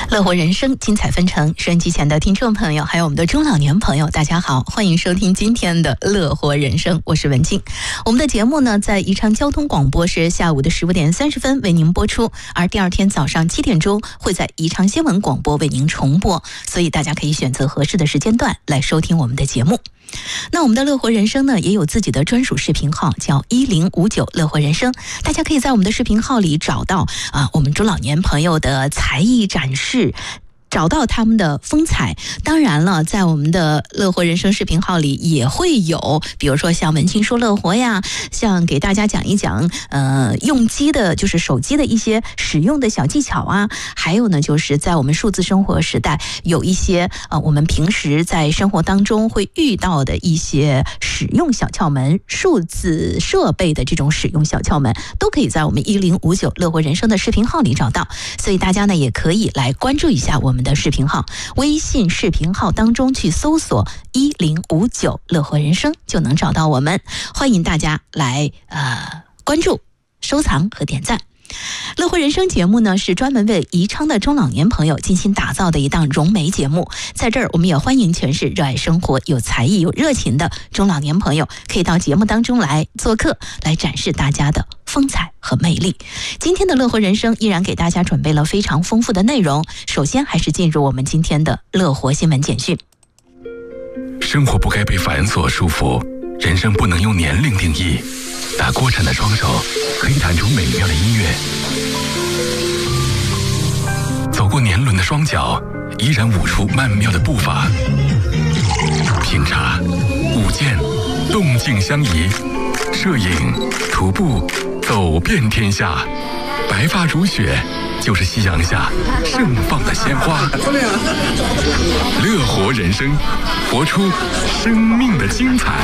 乐活人生，精彩纷呈。收音机前的听众朋友，还有我们的中老年朋友，大家好，欢迎收听今天的乐活人生，我是文静。我们的节目呢，在宜昌交通广播是下午的15点30分为您播出，而第二天早上7点钟会在宜昌新闻广播为您重播，所以大家可以选择合适的时间段来收听我们的节目。那我们的乐活人生呢，也有自己的专属视频号，叫1059乐活人生。大家可以在我们的视频号里找到我们中老年朋友的才艺展示，找到他们的风采。当然了，在我们的乐活人生视频号里也会有，比如说像文青说乐活呀，像给大家讲一讲用机的，就是手机的一些使用的小技巧啊，还有呢，就是在我们数字生活时代，有一些我们平时在生活当中会遇到的一些使用小窍门，数字设备的这种使用小窍门，都可以在我们1059乐活人生的视频号里找到。所以大家呢，也可以来关注一下我们的视频号，微信视频号当中去搜索1059乐活人生就能找到我们，欢迎大家来关注、收藏和点赞。乐活人生节目呢，是专门为宜昌的中老年朋友精心打造的一档融媒节目。在这儿，我们也欢迎全是热爱生活、有才艺、有热情的中老年朋友，可以到节目当中来做客，来展示大家的风采和魅力。今天的乐活人生依然给大家准备了非常丰富的内容，首先还是进入我们今天的乐活新闻简讯。 生活不该被繁琐束缚，人生不能用年龄定义。打锅铲的双手可以弹出美妙的音乐，走过年轮的双脚依然舞出曼妙的步伐。品茶、舞剑，动静相宜；摄影、徒步，走遍天下。白发如雪，就是夕阳下盛放的鲜花。乐活人生，活出生命的精彩。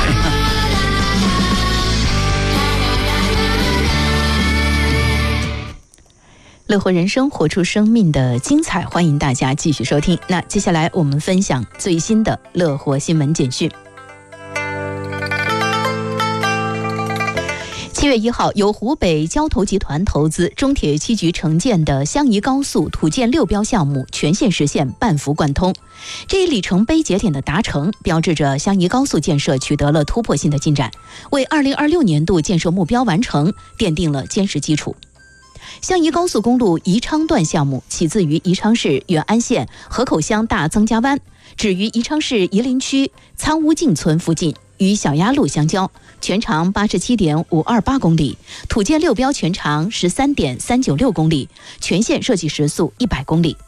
乐活人生，活出生命的精彩，欢迎大家继续收听。那接下来我们分享最新的乐活新闻简讯。7月1号，由湖北交投集团投资、中铁七局承建的襄宜高速土建6标项目全线实现半幅贯通。这一里程碑节点的达成，标志着襄宜高速建设取得了突破性的进展，为2026年度建设目标完成奠定了坚实基础。襄宜高速公路宜昌段项目起自于宜昌市远安县河口乡大曾家湾，止于宜昌市夷陵区苍乌径村附近，与小鸭路相交，全长87.528公里，土建6标全长13.396公里，全线设计时速100公里。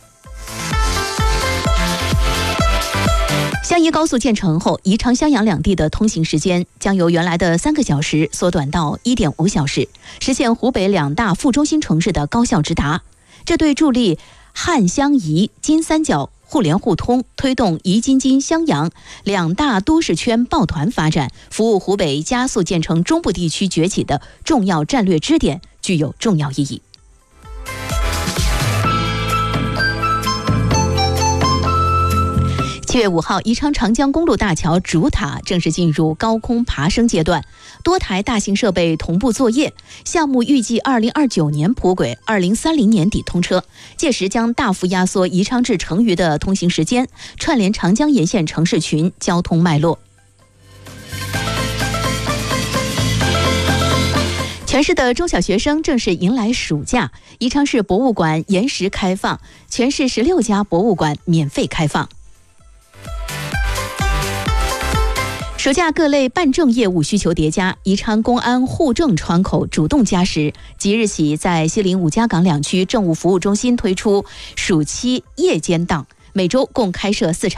襄宜高速建成后，宜昌襄阳两地的通行时间将由原来的3个小时缩短到1.5小时，实现湖北2大副中心城市的高效直达。这对助力汉襄宜金三角互联互通，推动宜京津襄阳2大都市圈抱团发展，服务湖北加速建成中部地区崛起的重要战略支点，具有重要意义。7月5号，宜昌长江公路大桥主塔正式进入高空爬升阶段，多台大型设备同步作业，项目预计2029年铺轨，2030年底通车，届时将大幅压缩宜昌至成渝的通行时间，串联长江沿线城市群交通脉络。全市的中小学生正式迎来暑假，宜昌市博物馆延时开放，全市16家博物馆免费开放。暑假各类办证业务需求叠加，宜昌公安户政窗口主动加时，即日起在西陵5家港2区政务服务中心推出暑期夜间档，每周共开设4场。